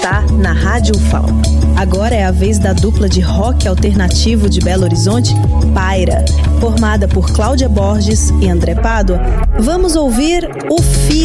está na Rádio UFAL. Agora é a vez da dupla de rock alternativo de Belo Horizonte, Paira. Formada por Cláudia Borges e André Pádua, vamos ouvir o